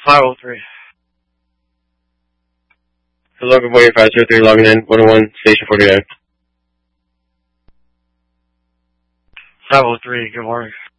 503. Hello, good morning, 503, logging in, 101, station 49. 503, good morning.